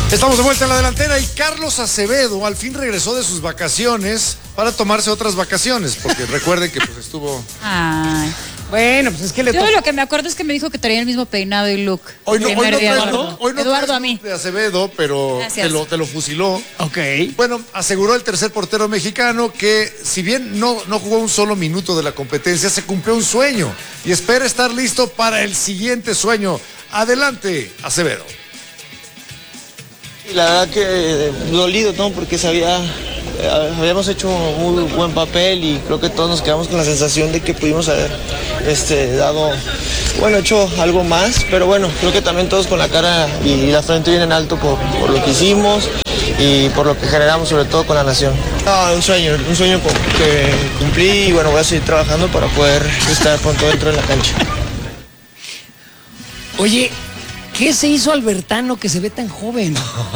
Estamos de vuelta en la delantera y Carlos Acevedo al fin regresó de sus vacaciones para tomarse otras vacaciones, porque recuerden que pues estuvo... Ay. Bueno, pues es que Yo lo que me acuerdo es que me dijo que traía el mismo peinado y look. Hoy no Eduardo a mí. de Acevedo, pero te lo fusiló. Ok. Bueno, aseguró el tercer portero mexicano que si bien no jugó un solo minuto de la competencia, se cumplió un sueño y espera estar listo para el siguiente sueño. Adelante, Acevedo. La verdad que dolido, ¿no? Porque habíamos hecho un muy buen papel y creo que todos nos quedamos con la sensación de que pudimos haber hecho algo más, pero bueno, creo que también todos con la cara y la frente bien en alto por lo que hicimos y por lo que generamos, sobre todo con la nación. Un sueño que cumplí y bueno, voy a seguir trabajando para poder estar pronto dentro de la cancha. Oye, ¿qué se hizo Albertano que se ve tan joven?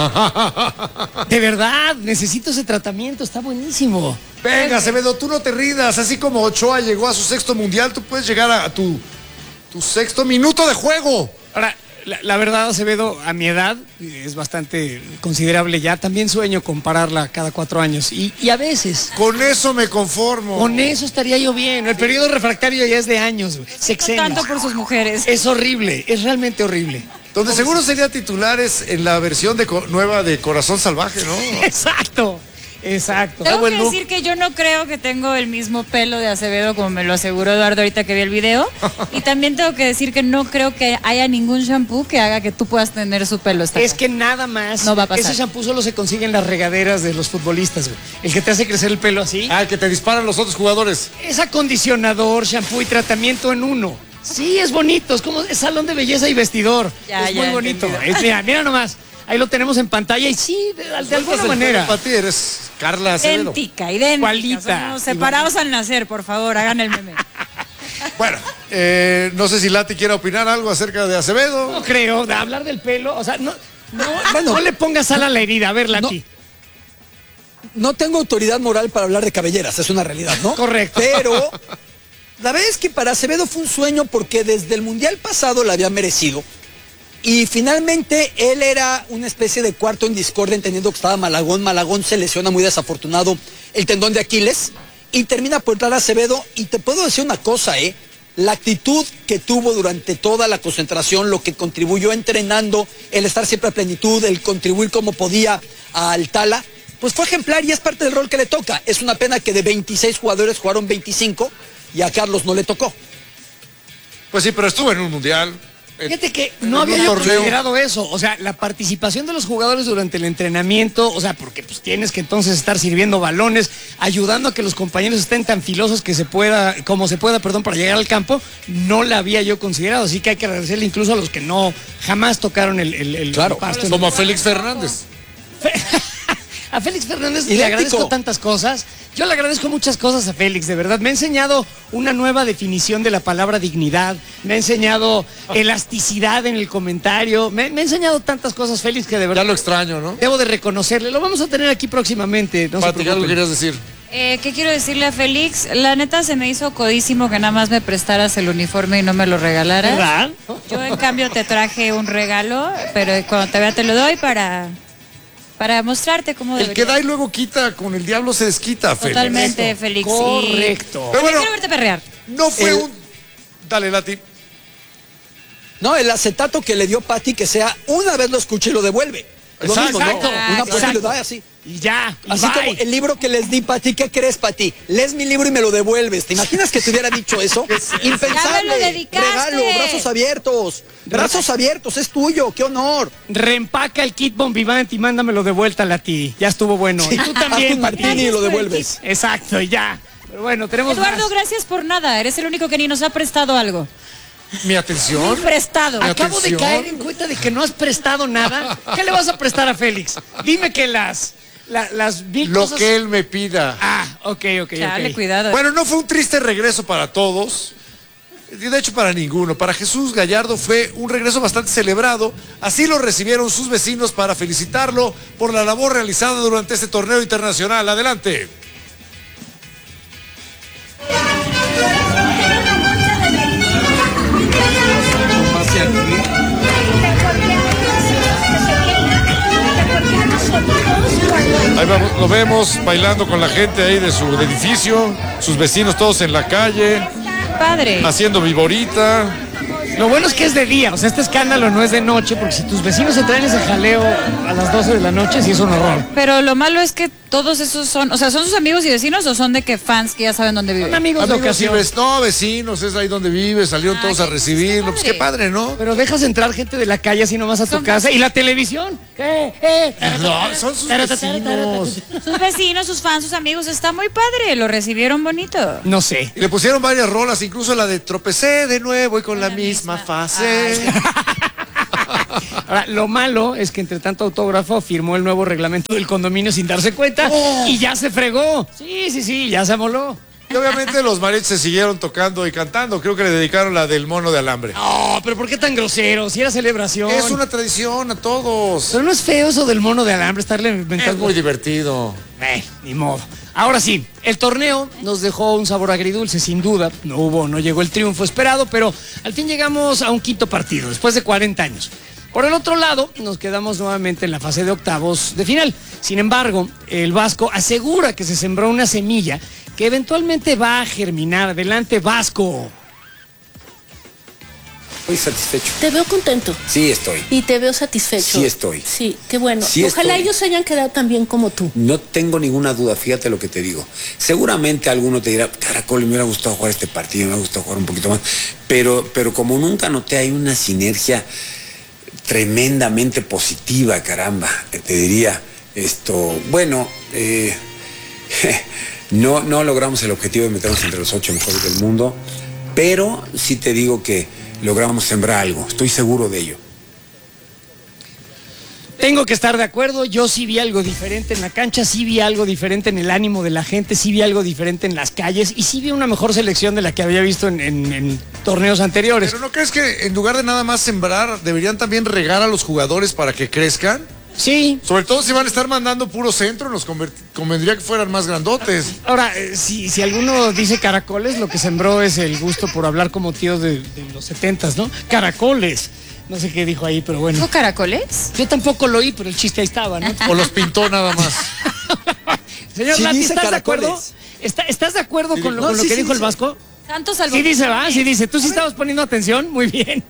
De verdad, necesito ese tratamiento, está buenísimo. Venga, Acevedo, tú no te rindas. Así como Ochoa llegó a su sexto mundial, tú puedes llegar a tu sexto minuto de juego. Ahora, la verdad, Acevedo, a mi edad, es bastante considerable ya. También sueño compararla cada 4 años. Y a veces... Con eso me conformo. Con eso estaría yo bien. El periodo refractario ya es de años, sexenios. No tanto por sus mujeres. Es horrible, es realmente horrible. Donde seguro sería titulares en la versión nueva de Corazón Salvaje, ¿no? Exacto. Tengo que decir que yo no creo que tengo el mismo pelo de Acevedo como me lo aseguró Eduardo ahorita que vi el video. Y también tengo que decir que no creo que haya ningún shampoo que haga que tú puedas tener su pelo. Es que nada más. No va a pasar. Ese shampoo solo se consigue en las regaderas de los futbolistas, güey. El que te hace crecer el pelo así. El que te disparan los otros jugadores. Es acondicionador, shampoo y tratamiento en uno. Sí, es bonito. Es como salón de belleza y vestidor. Es muy bonito. Mira nomás. Ahí lo tenemos en pantalla y sí, de alguna manera. Para ti eres Carla Acevedo. Idéntica. Igualita. Somos separados al nacer, por favor, hagan el meme. Bueno, no sé si Lati quiere opinar algo acerca de Acevedo. No creo, de hablar del pelo, o sea, no le pongas sal a la herida. A ver, Lati. No tengo autoridad moral para hablar de cabelleras, es una realidad, ¿no? Correcto. Pero la verdad es que para Acevedo fue un sueño porque desde el Mundial pasado la había merecido. Y finalmente él era una especie de cuarto en discordia, entendiendo que estaba Malagón. Malagón se lesiona muy desafortunado el tendón de Aquiles y termina por entrar a Acevedo. Y te puedo decir una cosa, la actitud que tuvo durante toda la concentración, lo que contribuyó entrenando, el estar siempre a plenitud, el contribuir como podía al Tala, pues fue ejemplar y es parte del rol que le toca. Es una pena que de 26 jugadores jugaron 25 y a Carlos no le tocó. Pues sí, pero estuvo en un mundial. Fíjate que no había yo considerado eso, o sea, la participación de los jugadores durante el entrenamiento, o sea, porque pues tienes que entonces estar sirviendo balones, ayudando a que los compañeros estén tan filosos como se pueda, para llegar al campo, no la había yo considerado, así que hay que agradecerle incluso a los que no jamás tocaron el pasto. Como a Félix Fernández. A Félix Fernández le agradezco tantas cosas. Yo le agradezco muchas cosas a Félix, de verdad. Me ha enseñado una nueva definición de la palabra dignidad. Me ha enseñado elasticidad en el comentario. Me ha enseñado tantas cosas, Félix, que de verdad... Ya lo extraño, ¿no? Debo de reconocerle. Lo vamos a tener aquí próximamente. No Pati, ¿qué querías decir? ¿Qué quiero decirle a Félix? La neta se me hizo codísimo que nada más me prestaras el uniforme y no me lo regalaras. ¿Verdad? Yo en cambio te traje un regalo, pero cuando te vea te lo doy para mostrarte cómo debería. El que da y luego quita, con el diablo se desquita, Félix. Totalmente, Félix. Correcto. Pero bueno, quiero verte perrear. No fue Dale, Lati. No, el acetato que le dio Pati, que sea una vez lo escucha y lo devuelve. Es lo mismo, ¿no? Una pues lo da así. Y ya. Así como el libro que les di, Pati, ¿qué crees, Pati? Lees mi libro y me lo devuelves. ¿Te imaginas que te hubiera dicho eso? Impensable. Ya me lo dedicaste. Regalo, brazos abiertos. Brazos abiertos, es tuyo, qué honor. Reempaca el kit Bombivant y mándamelo de vuelta, Lati. Ya estuvo bueno. Sí. Y tú también, Martini, y lo devuelves. Exacto, y ya. Pero bueno, tenemos Eduardo, más. Gracias por nada. Eres el único que ni nos ha prestado algo. Mi atención. Prestado. Acabo de caer en cuenta de que no has prestado nada. ¿Qué le vas a prestar a Félix? Dime que las mil Lo cosas... que él me pida. Ok. Dale, cuidado. Bueno, no fue un triste regreso para todos. De hecho, para ninguno. Para Jesús Gallardo fue un regreso bastante celebrado. Así lo recibieron sus vecinos para felicitarlo por la labor realizada durante este torneo internacional. Adelante. lo vemos bailando con la gente ahí de su edificio, sus vecinos todos en la calle. Padre. Haciendo viborita. Lo bueno es que es de día, o sea, este escándalo no es de noche, porque si tus vecinos se traen ese jaleo a las 12 de la noche, sí es un horror. Pero lo malo es que todos esos son, o sea, ¿son sus amigos y vecinos o son de que fans que ya saben dónde viven? Son amigos de ocasión. No, vecinos, es ahí donde vives, salieron todos a recibirlo. Pues qué padre, ¿no? Pero dejas entrar gente de la calle así nomás a tu casa. ¿Y la televisión? No, son sus vecinos. Sus vecinos, sus fans, sus amigos, está muy padre, lo recibieron bonito. No sé. Y le pusieron varias rolas, incluso la de tropecé de nuevo y con la misma fase. Ahora, lo malo es que entre tanto autógrafo firmó el nuevo reglamento del condominio sin darse cuenta y ya se fregó. Sí, ya se amoló. Y obviamente los mariachis se siguieron tocando y cantando. Creo que le dedicaron la del mono de alambre. No, pero ¿por qué tan grosero? Si era celebración. Es una tradición a todos. Pero no es feo eso del mono de alambre, estarle inventando. Es muy divertido. Ni modo. Ahora sí, el torneo nos dejó un sabor agridulce, sin duda. No llegó el triunfo esperado, pero al fin llegamos a un quinto partido, después de 40 años. Por el otro lado, nos quedamos nuevamente en la fase de octavos de final. Sin embargo, el Vasco asegura que se sembró una semilla que eventualmente va a germinar. Adelante, Vasco. Estoy satisfecho. Te veo contento. Sí, estoy. Y te veo satisfecho. Sí, estoy. Sí, qué bueno. Sí, Ojalá estoy. ellos se hayan quedado tan bien como tú. No tengo ninguna duda, fíjate lo que te digo. Seguramente alguno te dirá, Caracol, me hubiera gustado jugar este partido, me hubiera gustado jugar un poquito más. Pero como nunca noté, hay una sinergia tremendamente positiva, caramba. Te diría, bueno, no logramos el objetivo de meternos entre los 8 mejores del mundo, pero sí te digo que logramos sembrar algo, estoy seguro de ello. Tengo que estar de acuerdo, yo sí vi algo diferente en la cancha, sí vi algo diferente en el ánimo de la gente, sí vi algo diferente en las calles y sí vi una mejor selección de la que había visto en torneos anteriores. ¿Pero no crees que en lugar de nada más sembrar, deberían también regar a los jugadores para que crezcan? Sí. Sobre todo si van a estar mandando puro centro, nos convendría que fueran más grandotes. Ahora, si alguno dice caracoles, lo que sembró es el gusto por hablar como tíos de los 70s, ¿no? Caracoles. No sé qué dijo ahí, pero bueno. ¿Dijo caracoles? Yo tampoco lo oí, pero el chiste ahí estaba, ¿no? O los pintó nada más. Señor Sí Lati, dice ¿estás de caracoles. acuerdo? ¿Estás de acuerdo con lo sí, que dijo el dice. Vasco? Tantos algo. Sí dice, va, sí dice. ¿Tú sí estabas poniendo atención? Muy bien.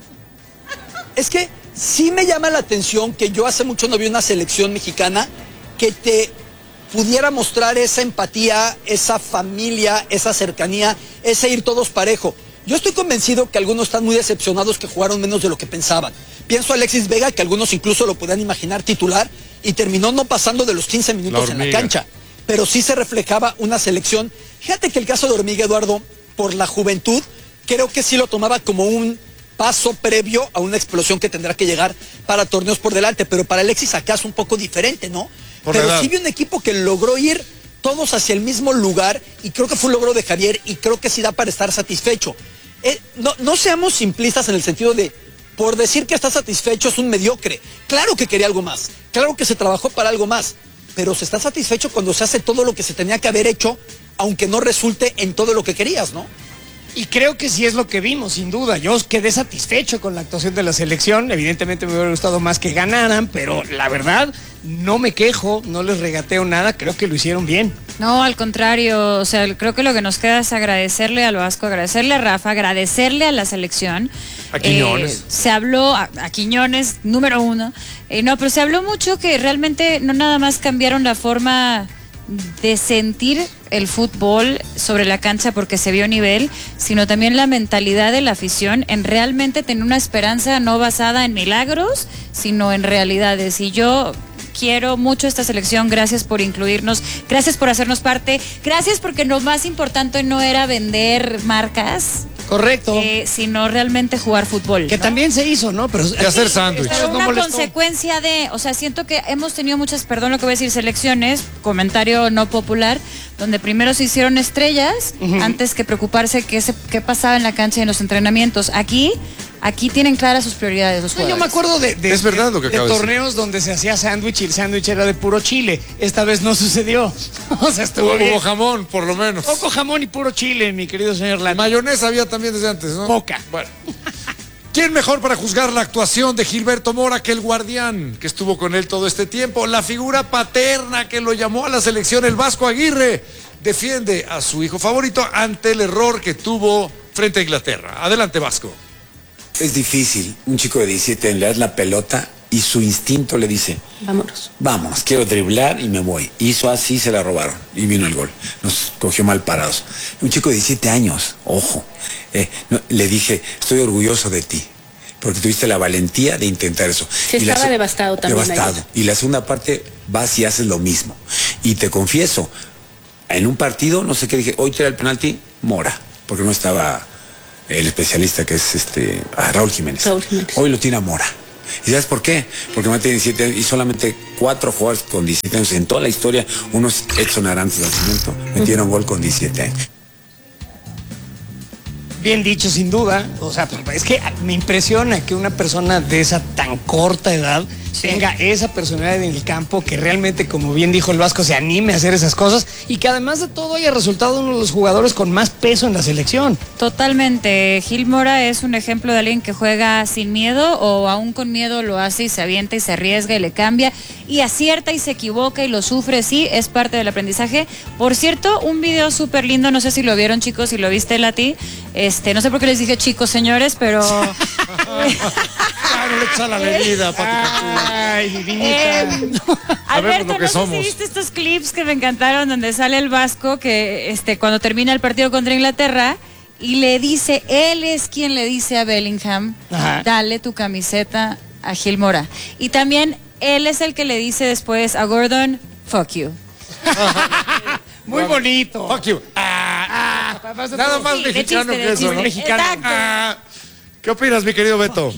Es que sí me llama la atención que yo hace mucho no vi una selección mexicana que te pudiera mostrar esa empatía, esa familia, esa cercanía, ese ir todos parejo. Yo estoy convencido que algunos están muy decepcionados que jugaron menos de lo que pensaban. Pienso a Alexis Vega, que algunos incluso lo podían imaginar titular, y terminó no pasando de los 15 minutos en la cancha. Pero sí se reflejaba una selección. Fíjate que el caso de Hormiga, Eduardo, por la juventud, creo que sí lo tomaba como un paso previo a una explosión que tendrá que llegar para torneos por delante. Pero para Alexis acá es un poco diferente, ¿no? Pero sí vi un equipo que logró ir todos hacia el mismo lugar, y creo que fue un logro de Javier, y creo que sí da para estar satisfecho. No seamos simplistas en el sentido de, por decir que está satisfecho es un mediocre. Claro que quería algo más, claro que se trabajó para algo más, pero se está satisfecho cuando se hace todo lo que se tenía que haber hecho, aunque no resulte en todo lo que querías, ¿no? Y creo que sí es lo que vimos, sin duda. Yo quedé satisfecho con la actuación de la selección. Evidentemente me hubiera gustado más que ganaran, pero la verdad, no me quejo, no les regateo nada, creo que lo hicieron bien. No, al contrario, o sea, creo que lo que nos queda es agradecerle al Vasco, agradecerle a Rafa, agradecerle a la selección. A Quiñones. Se habló, a Quiñones, número 1. No, pero se habló mucho que realmente no nada más cambiaron la forma de sentir el fútbol sobre la cancha porque se vio nivel, sino también la mentalidad de la afición en realmente tener una esperanza no basada en milagros, sino en realidades. Y yo quiero mucho esta selección, gracias por incluirnos, gracias por hacernos parte, gracias porque lo más importante no era vender marcas. Correcto. Sino realmente jugar fútbol. Que ¿no? también se hizo, ¿no? Pero y hacer sándwich. Pero una consecuencia de, o sea, siento que hemos tenido muchas, perdón lo que voy a decir, selecciones, comentario no popular, donde primero se hicieron estrellas antes que preocuparse qué pasaba en la cancha y en los entrenamientos. Aquí tienen claras sus prioridades los jugadores. Yo me acuerdo es verdad lo que de acabas de torneos donde se hacía sándwich y el sándwich era de puro chile. Esta vez no sucedió. O sea, estuvo bien. Hubo jamón, por lo menos. Poco jamón y puro chile, mi querido señor Lati. Mayonesa había también desde antes, ¿no? Poca. Bueno. ¿Quién mejor para juzgar la actuación de Gilberto Mora que el guardián que estuvo con él todo este tiempo? La figura paterna que lo llamó a la selección, el Vasco Aguirre, defiende a su hijo favorito ante el error que tuvo frente a Inglaterra. Adelante, Vasco. Es difícil. Un chico de 17 años le das la pelota y su instinto le dice, vámonos, quiero driblar y me voy. Hizo así, se la robaron y vino el gol. Nos cogió mal parados. Un chico de 17 años, ojo. Le dije, estoy orgulloso de ti, porque tuviste la valentía de intentar eso. Sí, estaba devastado también. Devastado. Y la segunda parte vas y haces lo mismo. Y te confieso, en un partido, no sé qué dije, hoy tira el penalti, Mora, porque no estaba el especialista que es Raúl Jiménez. Hoy lo tira Mora. ¿Y sabes por qué? Porque me tiene 17 años y solamente 4 jugadores con 17 años en toda la historia, unos Edson Arantes de Nacimiento, metieron gol con 17 años. Bien dicho, sin duda. O sea, es que me impresiona que una persona de esa tan corta edad tenga esa personalidad en el campo, que realmente, como bien dijo el Vasco, se anime a hacer esas cosas y que además de todo haya resultado uno de los jugadores con más peso en la selección. Totalmente. Gil Mora es un ejemplo de alguien que juega sin miedo, o aún con miedo lo hace y se avienta y se arriesga y le cambia y acierta y se equivoca y lo sufre. Sí, es parte del aprendizaje. Por cierto, un video súper lindo, no sé si lo vieron, chicos, si lo viste, Lati. No sé por qué les dije chicos, señores, pero... No le echa la bebida, Ay, divinita. Alberto, no sé si viste estos clips que me encantaron donde sale el Vasco que cuando termina el partido contra Inglaterra y le dice, él es quien le dice a Bellingham, dale tu camiseta a Gil Mora. Y también él es el que le dice después a Gordon, fuck you. Muy bonito. Fuck you. Nada más mexicano que eso, ¿no? Exacto. ¿Qué opinas, mi querido Beto?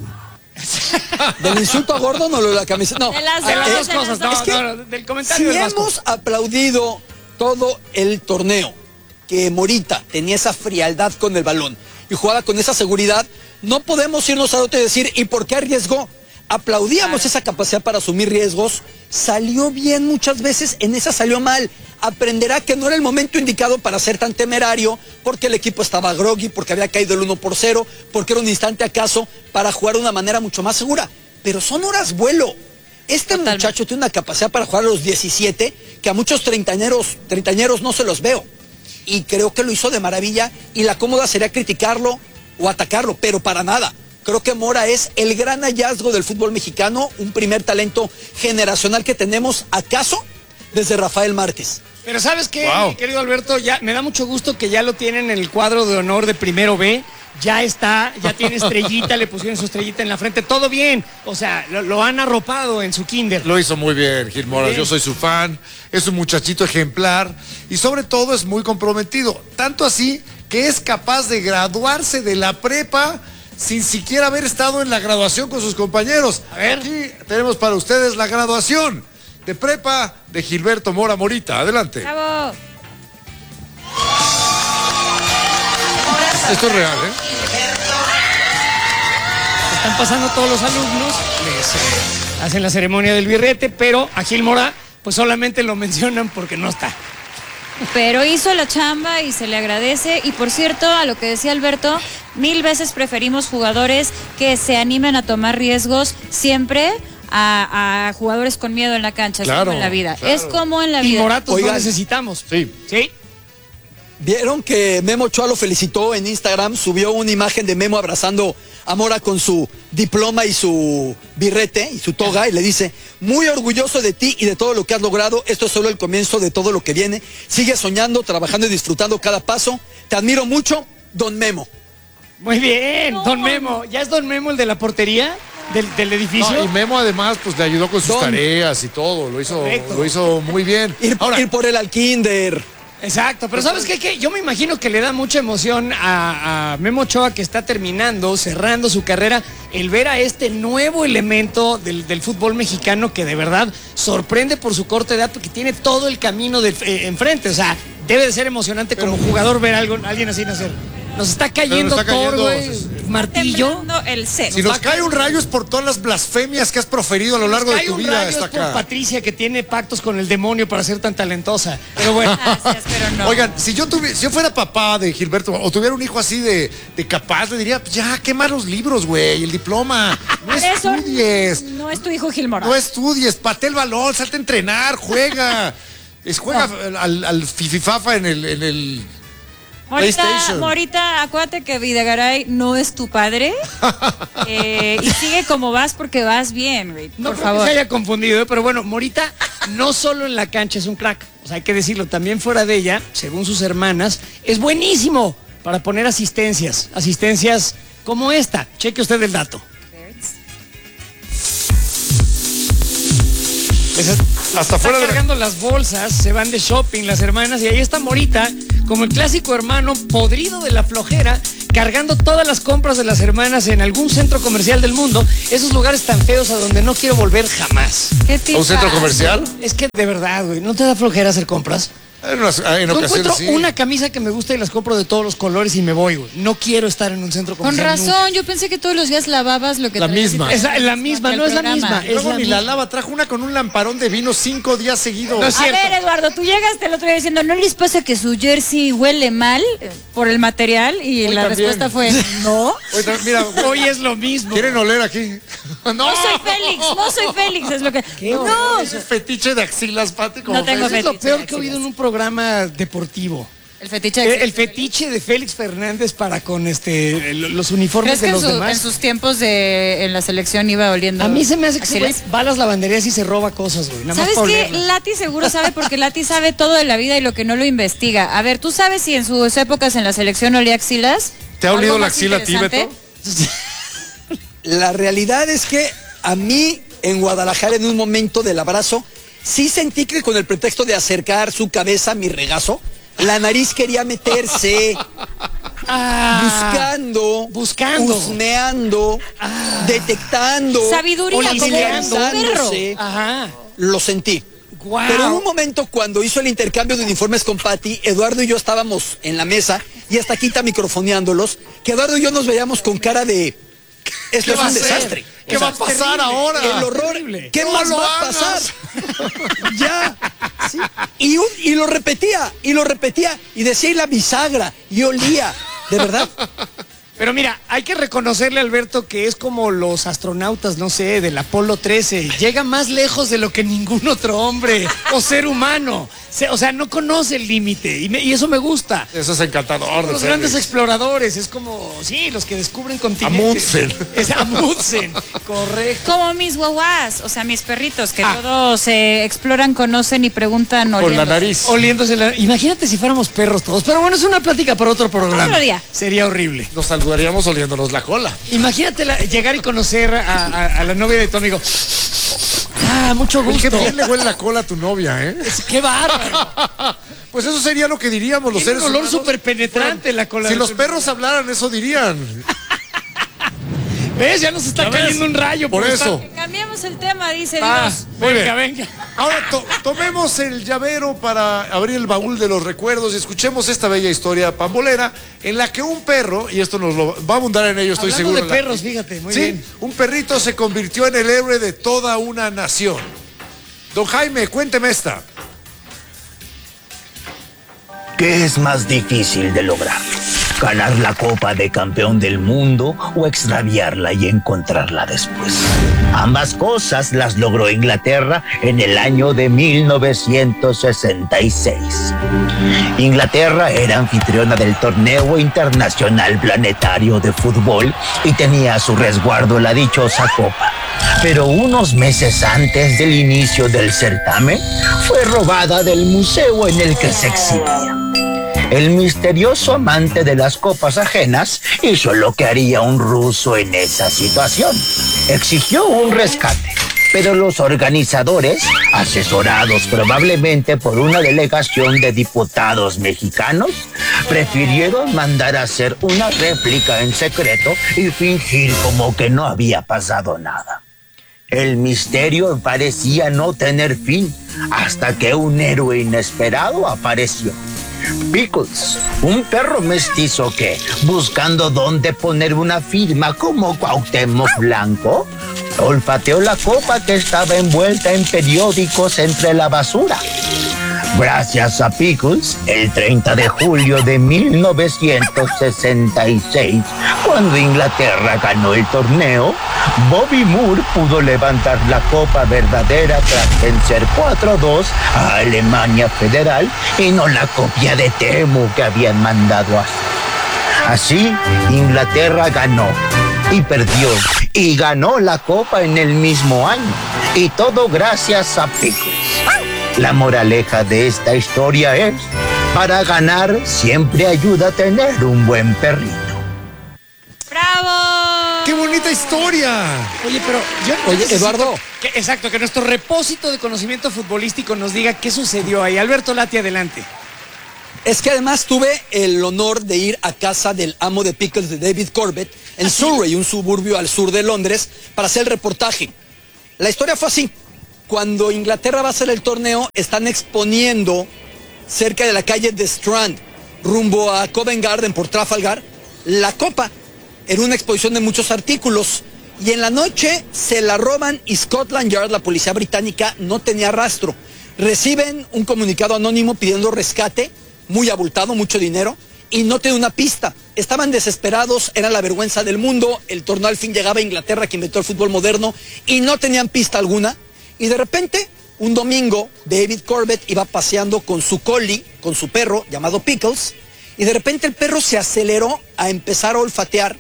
¿Del insulto a Gordon o lo de la camiseta? No, de las dos cosas. No, es que del comentario si del Vasco. hemos aplaudido todo el torneo, que Morita tenía esa frialdad con el balón y jugaba con esa seguridad, no podemos irnos a otro y decir, ¿y por qué arriesgó? Aplaudíamos esa capacidad para asumir riesgos, salió bien muchas veces, en esa salió mal. Aprenderá que no era el momento indicado para ser tan temerario, porque el equipo estaba groggy, porque había caído el 1-0, porque era un instante acaso para jugar de una manera mucho más segura. Pero son horas vuelo. Muchacho tiene una capacidad para jugar a los 17 que a muchos treintañeros no se los veo. Y creo que lo hizo de maravilla, y la cómoda sería criticarlo o atacarlo, pero para nada. Creo que Mora es el gran hallazgo del fútbol mexicano, un primer talento generacional que tenemos, acaso, desde Rafael Márquez. Pero ¿sabes qué, mi querido Alberto? Ya me da mucho gusto que ya lo tienen en el cuadro de honor de Primero B. Ya está, ya tiene estrellita, le pusieron su estrellita en la frente, todo bien. O sea, lo han arropado en su kinder. Lo hizo muy bien, Gil Mora, yo soy su fan, es un muchachito ejemplar y sobre todo es muy comprometido. Tanto así que es capaz de graduarse de la prepa sin siquiera haber estado en la graduación con sus compañeros. A ver, aquí tenemos para ustedes la graduación de prepa de Gilberto Mora Morita. Adelante. ¡Bravo! Esto es real, Están pasando todos los alumnos, les hacen la ceremonia del birrete, pero a Gil Mora pues solamente lo mencionan porque no está. Pero hizo la chamba y se le agradece. Y por cierto, a lo que decía Alberto, 1000 veces preferimos jugadores que se animen a tomar riesgos siempre a jugadores con miedo en la cancha. Claro, es como en la vida. claro. Es como en la vida. Y Moratos lo necesitamos. Sí. ¿Sí? ¿Vieron que Memo Ochoa lo felicitó en Instagram? Subió una imagen de Memo abrazando a Mora con su diploma y su birrete y su toga y le dice, muy orgulloso de ti y de todo lo que has logrado, esto es solo el comienzo de todo lo que viene, sigue soñando, trabajando y disfrutando cada paso, te admiro mucho, Don Memo. Muy bien, Don Memo. ¿Ya es Don Memo el de la portería del edificio? No, y Memo además pues le ayudó con sus tareas y todo, lo hizo muy bien. Ir por él al kinder. Exacto, pero ¿sabes qué? Yo me imagino que le da mucha emoción a Memo Ochoa, que está cerrando su carrera, el ver a este nuevo elemento del fútbol mexicano que de verdad sorprende por su corta edad, porque tiene todo el camino enfrente. O sea, debe de ser emocionante como jugador ver a alguien así nacer. Nos está cayendo todo, güey. martillo. El set. Si nos cae un rayo es por todas las blasfemias que has proferido a lo largo de tu vida. Está acá. Por Patricia, que tiene pactos con el demonio para ser tan talentosa. Pero bueno. Gracias, pero no. Oigan, si yo fuera papá de Gilberto o tuviera un hijo así de capaz, le diría, ya, quema los libros, güey, el diploma. No estudies. No es tu hijo Gilmora. No estudies, patea el balón, salte a entrenar, juega. Juega al fififafa en el PlayStation. Morita, acuérdate que Videgaray no es tu padre. Y sigue como vas porque vas bien, güey. No por creo favor. que se haya confundido, pero bueno, Morita no solo en la cancha es un crack. O sea, hay que decirlo, también fuera de ella, según sus hermanas, es buenísimo para poner asistencias. Asistencias como esta. Cheque usted el dato. Hasta fuera cargando las bolsas, se van de shopping las hermanas y ahí está Morita, como el clásico hermano podrido de la flojera, cargando todas las compras de las hermanas en algún centro comercial del mundo, esos lugares tan feos a donde no quiero volver jamás. ¿A un centro comercial? Es que de verdad, güey, ¿no te da flojera hacer compras? En Yo ocasiones encuentro sí. una camisa que me gusta y las compro de todos los colores y me voy, güey. No quiero estar en un centro Con comercial. razón, nunca. yo pensé que todos los días lavabas lo que La traías misma. y Es la misma, no es la misma. Luego Es la ni la misma. lava, trajo una con un lamparón de vino 5 días seguidos. No es A cierto. ver, Eduardo, tú llegaste el otro día diciendo, ¿no les pasa que su jersey huele mal por el material? Y Hoy la también. respuesta fue, no. Oye, mira, Hoy es lo mismo. ¿quieren oler aquí? No soy Félix, es lo que... No, Ese fetiche de axilas, Pati, como No tengo Eso es lo fetiche, peor que he oído en un programa deportivo. el fetiche. El fetiche de Félix Fernández para con los uniformes ¿Crees que de los en demás. sus tiempos en la selección iba oliendo? A mí se me hace que ese güey axilas? va a las lavanderías y se roba cosas, güey. Nada más ¿Sabes para qué? olerlas. Lati seguro sabe porque Lati sabe todo de la vida y lo que no lo investiga. A ver, ¿tú sabes si en sus épocas en la selección olía axilas? ¿Te ha olido ¿Algo la más axila a ti, interesante? Beto? La realidad es que a mí en Guadalajara en un momento del abrazo sí sentí que con el pretexto de acercar su cabeza a mi regazo, la nariz quería meterse, buscando, husmeando, detectando, Sabiduría, como un perro. Ajá. Lo sentí. Guau. Pero en un momento cuando hizo el intercambio de uniformes con Patty, Eduardo y yo estábamos en la mesa y hasta Quita microfoneándolos, que Eduardo y yo nos veíamos con cara de... Esto es va a un ser? desastre. ¿Qué va a pasar ahora? El horror. Terrible. ¿Qué No más lo va a hagas. pasar? Ya. Sí. Y lo repetía, y decía y la bisagra, y olía. ¿De verdad? Pero mira, hay que reconocerle a Alberto que es como los astronautas, no sé, del Apolo 13. Llega más lejos de lo que ningún otro hombre o ser humano. O sea, no conoce el límite y eso me gusta. Eso es encantador. Los de grandes Félix. exploradores, es como, sí, los que descubren continentes. Amundsen. Es Amundsen, correcto. Como mis guaguas, o sea, mis perritos, que todos exploran, conocen y preguntan Con la oliendo. nariz. Oliéndose la... Imagínate si fuéramos perros todos. Pero bueno, es una plática para otro programa. Otro día. Sería horrible. Nos saludaríamos oliéndonos la cola. Imagínate llegar y conocer a la novia de tu amigo. Ah, mucho Oye, gusto. qué bien le huele la cola a tu novia, ¿eh? Qué bárbaro. Pues eso sería lo que diríamos los Tiene seres un olor humanos. súper penetrante la cola. Si de los tu- perros hablaran, eso dirían. ¿Ves? Ya nos está ¿Ya ves? cayendo un rayo. Por eso. Cambiamos el tema, dice Ah, Dios. muy bien. Venga. Ahora tomemos el llavero para abrir el baúl de los recuerdos y escuchemos esta bella historia pambolera en la que un perro, y esto nos lo va a abundar en ello, estoy Hablando seguro. de perros, fíjate, muy sí, bien. un perrito se convirtió en el héroe de toda una nación. Don Jaime, cuénteme esta. ¿Qué es más difícil de lograr? ¿Ganar la Copa de Campeón del Mundo o extraviarla y encontrarla después? Ambas cosas las logró Inglaterra en el año de 1966. Inglaterra era anfitriona del torneo internacional planetario de fútbol y tenía a su resguardo la dichosa copa. Pero unos meses antes del inicio del certamen, fue robada del museo en el que se exhibía. El misterioso amante de las copas ajenas hizo lo que haría un ruso en esa situación. Exigió un rescate, pero los organizadores, asesorados probablemente por una delegación de diputados mexicanos, prefirieron mandar a hacer una réplica en secreto y fingir como que no había pasado nada. El misterio parecía no tener fin hasta que un héroe inesperado apareció. Pickles, un perro mestizo que, buscando dónde poner una firma como Cuauhtémoc Blanco, olfateó la copa que estaba envuelta en periódicos entre la basura. Gracias a Pickles, el 30 de julio de 1966, cuando Inglaterra ganó el torneo, Bobby Moore pudo levantar la copa verdadera tras vencer 4-2 a Alemania Federal y no la copia de Temu que habían mandado a hacer. Así, Inglaterra ganó y perdió y ganó la copa en el mismo año. Y todo gracias a Pickles. La moraleja de esta historia es, para ganar siempre ayuda a tener un buen perrito. ¡Bravo! ¡Qué bonita historia! Oye, pero yo Eduardo. Exacto, que nuestro repósito de conocimiento futbolístico nos diga qué sucedió ahí. Alberto Lati, adelante. Es que además tuve el honor de ir a casa del amo de Pickles, de David Corbett, en Surrey, un suburbio al sur de Londres, para hacer el reportaje. La historia fue así. Cuando Inglaterra va a hacer el torneo, están exponiendo cerca de la calle de Strand, rumbo a Covent Garden por Trafalgar, la copa. Era una exposición de muchos artículos. Y en la noche se la roban y Scotland Yard, la policía británica, no tenía rastro. Reciben un comunicado anónimo pidiendo rescate, muy abultado, mucho dinero, y no tiene una pista. Estaban desesperados, era la vergüenza del mundo, el torneo al fin llegaba a Inglaterra, que inventó el fútbol moderno, y no tenían pista alguna. Y de repente, un domingo, David Corbett iba paseando con su collie, con su perro llamado Pickles, y de repente el perro se aceleró a empezar a olfatear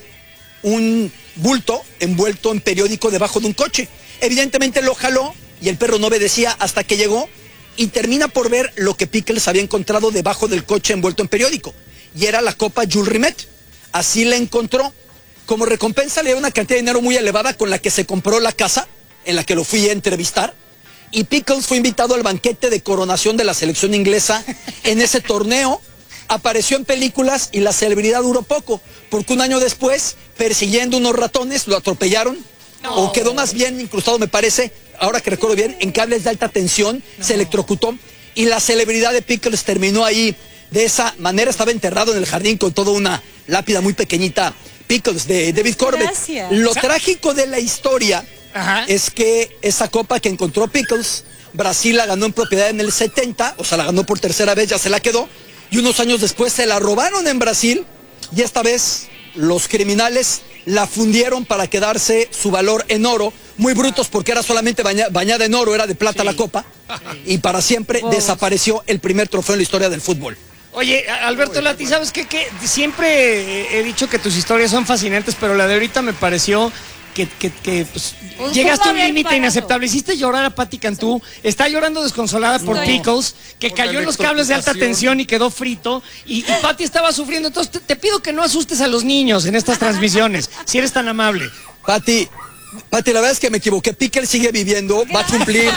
un bulto envuelto en periódico debajo de un coche. Evidentemente lo jaló y el perro no obedecía hasta que llegó y termina por ver lo que Pickles había encontrado debajo del coche envuelto en periódico. Y era la copa Jules Rimet. Así la encontró. Como recompensa le dio una cantidad de dinero muy elevada con la que se compró la casa en la que lo fui a entrevistar, y Pickles fue invitado al banquete de coronación de la selección inglesa en ese torneo. Apareció en películas y la celebridad duró poco, porque un año después, persiguiendo unos ratones, lo atropellaron, o quedó más bien incrustado, me parece, ahora que recuerdo bien, en cables de alta tensión, se electrocutó, y la celebridad de Pickles terminó ahí. De esa manera estaba enterrado en el jardín con toda una lápida muy pequeñita, Pickles, de David Corbett. Gracias. Lo trágico de la historia es que esa copa que encontró Pickles, Brasil la ganó en propiedad en el 70, o sea, la ganó por tercera vez, ya se la quedó, y unos años después se la robaron en Brasil, y esta vez los criminales la fundieron para quedarse su valor en oro, muy brutos porque era solamente bañada en oro, era de plata la copa, y para siempre desapareció el primer trofeo en la historia del fútbol. Oye, Alberto Lati, ¿sabes qué? Siempre he dicho que tus historias son fascinantes, pero la de ahorita me pareció que pues, llegaste a un límite inaceptable. Hiciste llorar a Patti Cantú, está llorando desconsolada por Pickles, que cayó en los cables de alta tensión y quedó frito, y Patti estaba sufriendo. Entonces te pido que no asustes a los niños en estas transmisiones, si eres tan amable. Patti, la verdad es que me equivoqué. Pickles sigue viviendo, va a cumplir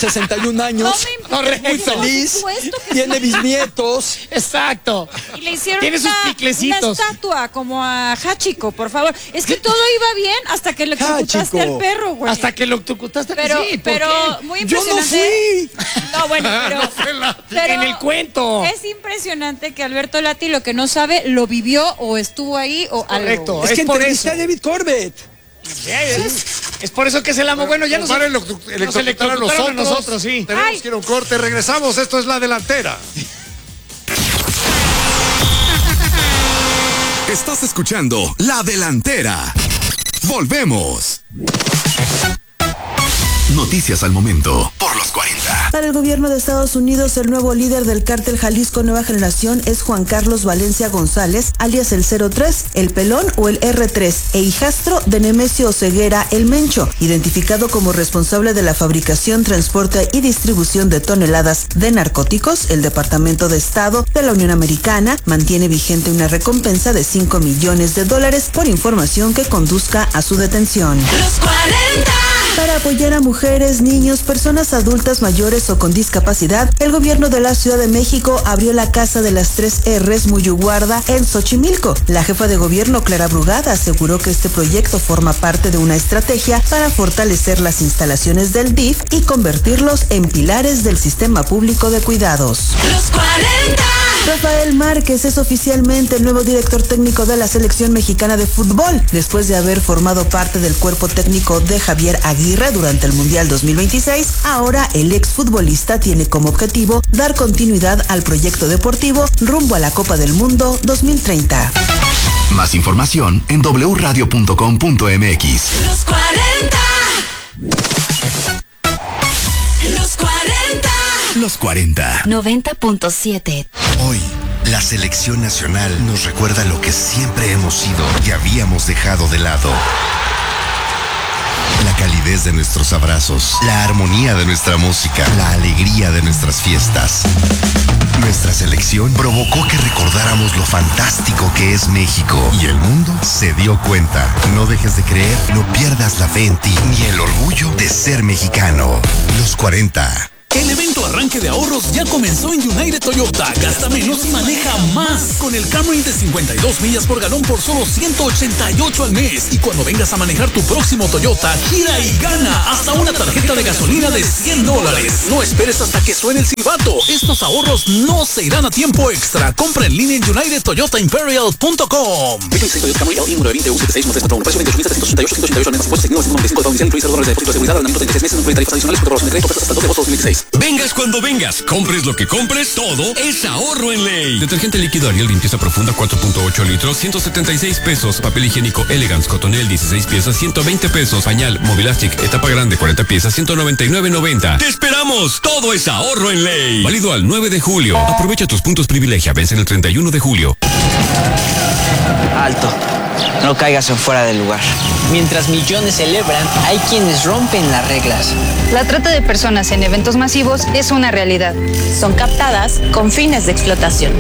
61 años. Es muy feliz, tiene bisnietos. Exacto. Y le hicieron tiene sus piclecitos. Una estatua como a Hachiko, por favor. Es que todo iba bien hasta que le electrocutaste al perro, güey. Hasta que lo electrocutaste. Pero, sí, pero muy impresionante. Yo no fui. No, bueno, pero en el cuento. Es impresionante que Alberto Lati lo que no sabe lo vivió o estuvo ahí o correcto, algo. Es que entrevisté a David Corbett. Es por eso que es el amo. Bueno, ya nos electrocutaron a nosotros, sí. Tenemos que ir a un corte, regresamos, esto es La Delantera. Estás escuchando La Delantera. Volvemos. Noticias al momento por los 40. Para el gobierno de Estados Unidos, el nuevo líder del cártel Jalisco Nueva Generación es Juan Carlos Valencia González, alias el 03, el Pelón o el R3, e hijastro de Nemesio Oseguera, el Mencho, identificado como responsable de la fabricación, transporte y distribución de toneladas de narcóticos. El Departamento de Estado de la Unión Americana mantiene vigente una recompensa de $5 millones por información que conduzca a su detención. Los 40. Para apoyar a mujeres, niños, personas adultas mayores o con discapacidad, el gobierno de la Ciudad de México abrió la Casa de las 3 R's Muyuguarda en Xochimilco. La jefa de gobierno, Clara Brugada, aseguró que este proyecto forma parte de una estrategia para fortalecer las instalaciones del DIF y convertirlos en pilares del sistema público de cuidados. Los 40. Rafael Márquez es oficialmente el nuevo director técnico de la selección mexicana de fútbol, después de haber formado parte del cuerpo técnico de Javier Aguirre durante el Mundial 2026. Ahora el exfutbolista tiene como objetivo dar continuidad al proyecto deportivo rumbo a la Copa del Mundo 2030. Más información en wradio.com.mx. Los 40. Los 40. Los 40. 90.7. Hoy, la selección nacional nos recuerda lo que siempre hemos sido y habíamos dejado de lado. La calidez de nuestros abrazos, la armonía de nuestra música, la alegría de nuestras fiestas. Nuestra selección provocó que recordáramos lo fantástico que es México y el mundo se dio cuenta. No dejes de creer, no pierdas la fe en ti ni el orgullo de ser mexicano. Los 40. El evento Arranque de Ahorros ya comenzó en United Toyota. Gasta menos y maneja más. Con el Camry de 52 millas por galón por solo 188 al mes. Y cuando vengas a manejar tu próximo Toyota, gira y gana hasta una tarjeta de gasolina de $100. No esperes hasta que suene el silbato. Estos ahorros no se irán a tiempo extra. Compra en línea en UnitedToyotaImperial.com. Toyota Camry LE 920 U76 precio 28.788 al mes. Impuestos $95 inicial y $3 de depósito de seguridad durante 33 meses. No incluye tarifas adicionales por de crédito hasta el 2 de agosto de 2016. Vengas cuando vengas, compres lo que compres, todo es ahorro en Ley. Detergente líquido Ariel limpieza profunda 4.8 litros, 176 pesos. Papel higiénico Elegance Cotonel 16 piezas, 120 pesos. Pañal Mobilastic etapa grande 40 piezas, 199.90. ¡Te esperamos! Todo es ahorro en Ley. Válido al 9 de julio. Aprovecha tus puntos privilegia, vencen el 31 de julio. Alto. No caigas en fuera del lugar. Mientras millones celebran, hay quienes rompen las reglas. La trata de personas en eventos masivos es una realidad. Son captadas con fines de explotación.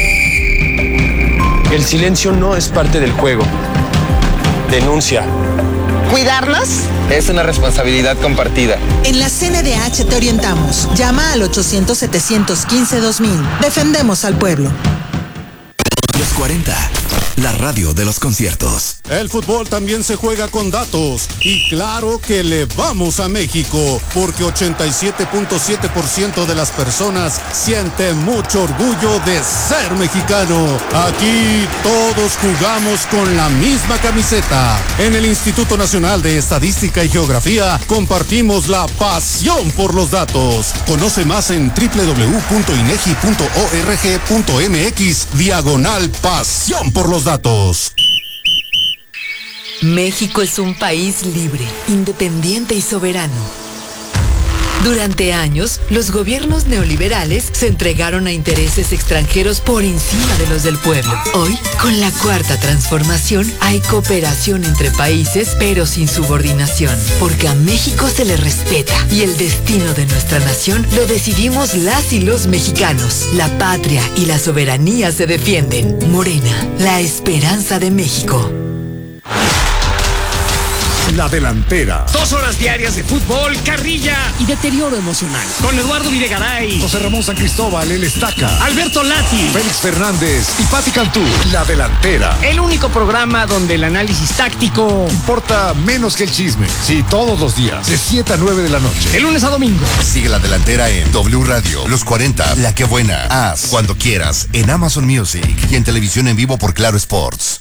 El silencio no es parte del juego. Denuncia. ¿Cuidarnos? Es una responsabilidad compartida. En la CNDH te orientamos. Llama al 800-715-2000. Defendemos al pueblo. Los 40. La radio de los conciertos. El fútbol también se juega con datos. Y claro que le vamos a México, porque 87.7% de las personas siente mucho orgullo de ser mexicano. Aquí todos jugamos con la misma camiseta. En el Instituto Nacional de Estadística y Geografía compartimos la pasión por los datos. Conoce más en www.inegi.org.mx/pasión por los datos. México es un país libre, independiente y soberano. Durante años, los gobiernos neoliberales se entregaron a intereses extranjeros por encima de los del pueblo. Hoy, con la Cuarta Transformación, hay cooperación entre países, pero sin subordinación, porque a México se le respeta y el destino de nuestra nación lo decidimos las y los mexicanos. La patria y la soberanía se defienden. Morena, la esperanza de México. La delantera. 2 horas diarias de fútbol, carrilla y deterioro emocional. Con Eduardo Videgaray, José Ramón San Cristóbal, el Estaca, Alberto Lati, Félix Fernández y Pati Cantú. La delantera. El único programa donde el análisis táctico importa menos que el chisme. Sí, todos los días, de 7 a 9 de la noche. De lunes a domingo. Sigue La Delantera en W Radio, Los 40, La Que Buena, Haz, cuando quieras, en Amazon Music y en televisión en vivo por Claro Sports.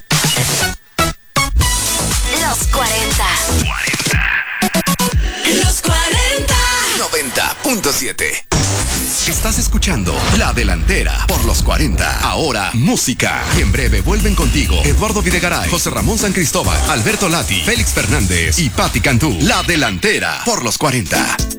Los 40. Los 40. 90.7. Estás escuchando La Delantera por los 40. Ahora, música. Y en breve vuelven contigo Eduardo Videgaray, José Ramón San Cristóbal, Alberto Lati, Félix Fernández y Pati Cantú. La Delantera por los 40.